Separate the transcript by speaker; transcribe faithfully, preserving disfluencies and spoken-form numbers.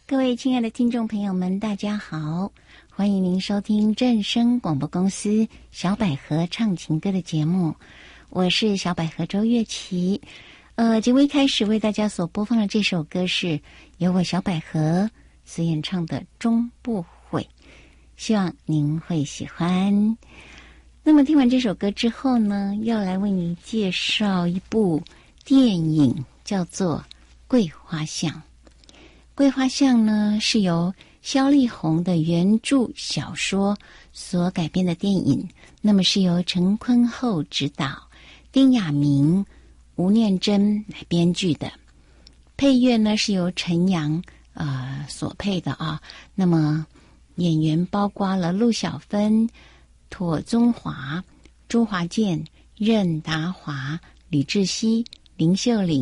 Speaker 1: 各位亲爱的听众朋友们，大家好，欢迎您收听正声广播公司小百合唱情歌的节目，我是小百合周月琪。呃，节目一开始为大家所播放的这首歌是由我小百合所演唱的《终不悔》，希望您会喜欢。那么听完这首歌之后呢，要来为您介绍一部电影，叫做《桂花巷》。桂花巷呢，是由萧丽红的原著小说所改编的电影，那么是由陈坤厚执导，丁亚明、吴念真来编剧的。配乐呢是由陈阳呃所配的啊。那么演员包括了陆小芬、妥宗华、周华健、任达华、李志熙、林秀玲。